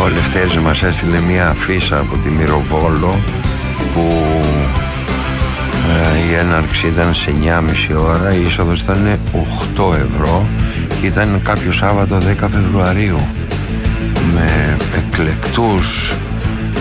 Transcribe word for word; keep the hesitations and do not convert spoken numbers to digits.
Ο Λευτέρης μας έστειλε μια αφίσα από τη Μυροβόλο που ε, η έναρξη ήταν σε εννιά και μισή ώρα, η είσοδος ήταν οκτώ ευρώ και ήταν κάποιο Σάββατο δέκα Φεβρουαρίου, με εκλεκτούς